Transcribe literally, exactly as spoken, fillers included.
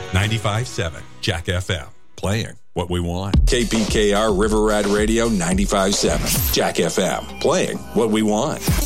ninety-five point seven Jack F M, playing what we want. K P K R River Rat Radio ninety-five point seven Jack F M, playing what we want.